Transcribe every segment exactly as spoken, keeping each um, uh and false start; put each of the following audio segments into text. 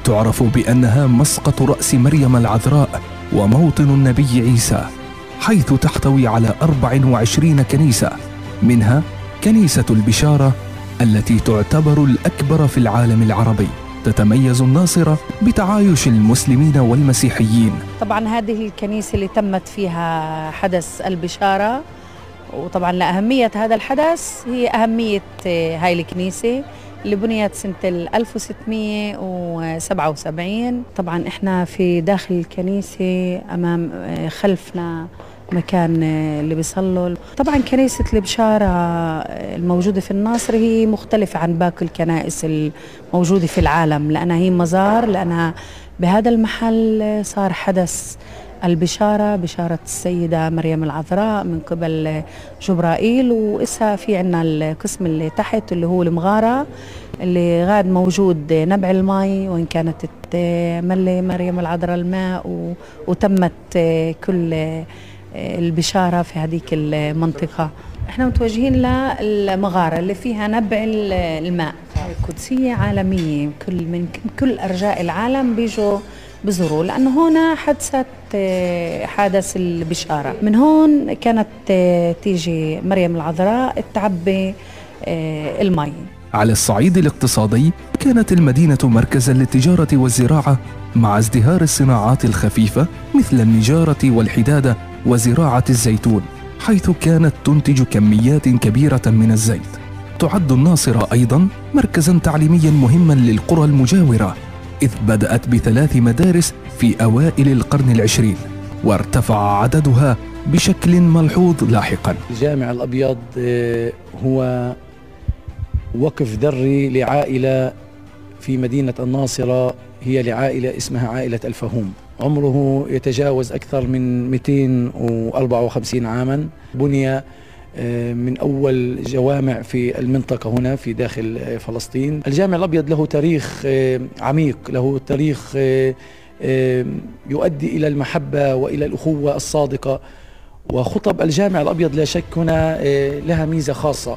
وتعرف بأنها مسقط رأس مريم العذراء وموطن النبي عيسى، حيث تحتوي على أربع وعشرين كنيسة، منها كنيسة البشارة التي تعتبر الأكبر في العالم العربي. تتميز الناصرة بتعايش المسلمين والمسيحيين. طبعا هذه الكنيسة اللي تمت فيها حدث البشارة، وطبعا لأهمية هذا الحدث هي أهمية هاي الكنيسة اللي بنيت سنة ألف وستمئة وسبعة وسبعين. طبعا احنا في داخل الكنيسة أمام خلفنا مكان اللي بيصلوا. طبعا كنيسة البشارة الموجودة في الناصرة هي مختلفة عن باقي الكنائس الموجودة في العالم، لأنها هي مزار، لأنها بهذا المحل صار حدث البشارة، بشارة السيدة مريم العذراء من قبل جبرائيل. وإسا في عنا القسم اللي تحت اللي هو المغارة اللي غاد موجود نبع الماء، وإن كانت تملي مريم العذراء الماء وتمت كل البشارة في هذيك المنطقة. احنا متوجهين للمغارة اللي فيها نبع الماء، قدسية عالمية، كل من كل أرجاء العالم بيجوا بزوروا، لأنه هنا حدثت حادث البشارة. من هون كانت تيجي مريم العذراء تعبي الماء. على الصعيد الاقتصادي كانت المدينة مركزا للتجارة والزراعة، مع ازدهار الصناعات الخفيفة مثل النجارة والحدادة وزراعة الزيتون، حيث كانت تنتج كميات كبيرة من الزيت. تعد الناصرة أيضا مركزا تعليميا مهما للقرى المجاورة، إذ بدأت بثلاث مدارس في أوائل القرن العشرين، وارتفع عددها بشكل ملحوظ لاحقا. الجامع الأبيض هو وقف ذري لعائلة في مدينة الناصرة، هي لعائلة اسمها عائلة الفهوم، عمره يتجاوز أكثر من مئتين وأربعة وخمسين عاما. بني من أول جوامع في المنطقة هنا في داخل فلسطين. الجامع الأبيض له تاريخ عميق، له تاريخ يؤدي إلى المحبة وإلى الأخوة الصادقة. وخطب الجامع الأبيض لا شك هنا لها ميزة خاصة،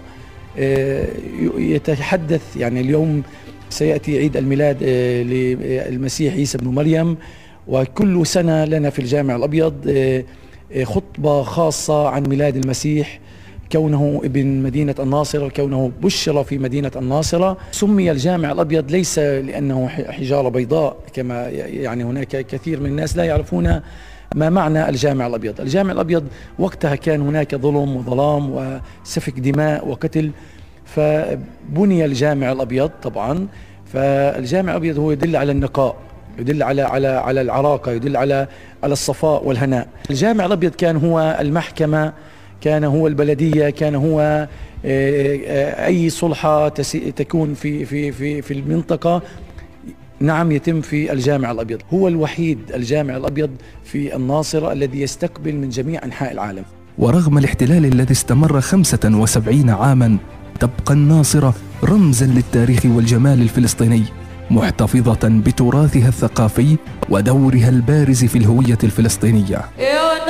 يتحدث يعني اليوم سيأتي عيد الميلاد للمسيح عيسى بن مريم، وكل سنة لنا في الجامع الأبيض خطبة خاصة عن ميلاد المسيح، كونه ابن مدينة الناصرة، كونه بشر في مدينة الناصرة. سمي الجامع الأبيض ليس لأنه حجارة بيضاء كما يعني هناك كثير من الناس لا يعرفون ما معنى الجامع الأبيض. الجامع الأبيض وقتها كان هناك ظلم وظلام وسفك دماء وقتل، فبني الجامع الأبيض طبعا. فالجامع الأبيض هو يدل على النقاء، يدل على على على العراقة، يدل على على الصفاء والهناء. الجامع الأبيض كان هو المحكمة، كان هو البلدية، كان هو أي صلحة تكون في في في في المنطقة نعم يتم في الجامع الأبيض. هو الوحيد الجامع الأبيض في الناصرة الذي يستقبل من جميع أنحاء العالم. ورغم الاحتلال الذي استمر خمسة وسبعين عاما، تبقى الناصرة رمزا للتاريخ والجمال الفلسطيني، محتفظة بتراثها الثقافي ودورها البارز في الهوية الفلسطينية.